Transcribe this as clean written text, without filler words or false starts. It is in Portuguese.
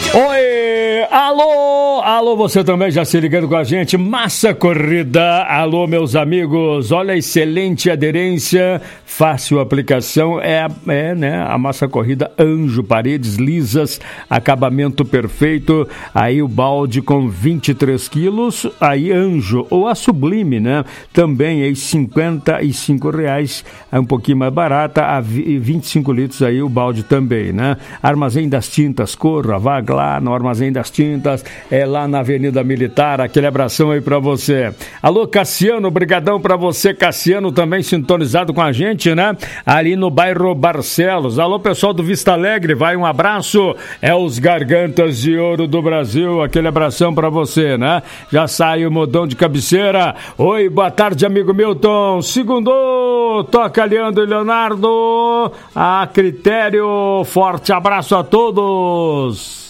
Oi, alô, você também já se ligando com a gente, Massa Corrida, alô meus amigos, olha, excelente aderência, fácil aplicação, né, a Massa Corrida Anjo, paredes lisas, acabamento perfeito, aí o balde com 23 quilos, aí Anjo, ou a Sublime, né, também aí R$55, é um pouquinho mais barata, a 25 litros aí o balde também, né, Armazém das Tintas, corra, vá lá no Armazém das Tintas, lá na Avenida Militar, aquele abração aí pra você. Alô, Cassiano, brigadão pra você, Cassiano, também sintonizado com a gente, né? Ali no bairro Barcelos. Alô, pessoal do Vista Alegre, vai um abraço, os Gargantas de Ouro do Brasil, aquele abração pra você, né? Já sai o modão de cabeceira. Oi, boa tarde, amigo Milton. Segundo, toca Leandro e Leonardo, a critério, forte abraço a todos.